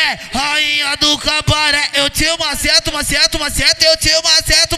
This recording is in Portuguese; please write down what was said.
rainha do cabaré. Eu te maceta, maceta, maceta, eu te maceta.